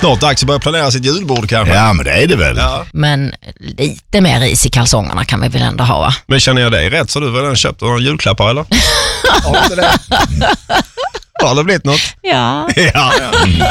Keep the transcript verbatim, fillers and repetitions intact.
Snart dags att börja planera sitt julbord kanske. Ja, men det är det väl. Ja. Men lite mer ris i kalsongerna kan vi väl ändå ha, va? Men känner jag dig rätt så du väl redan köpt några julklappar eller? Har inte det? Har det blivit något? Ja. Ja, ja.